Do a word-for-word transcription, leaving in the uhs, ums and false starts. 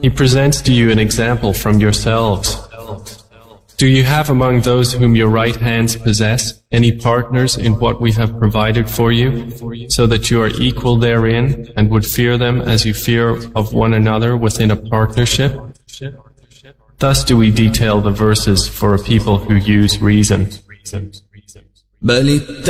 He presents to you an example from yourselves. Do you have among those whom your right hands possess any partners in what we have provided for you, so that you are equal therein and would fear them as you fear of one another within a partnership? Thus do we detail the verses for a people who use reason.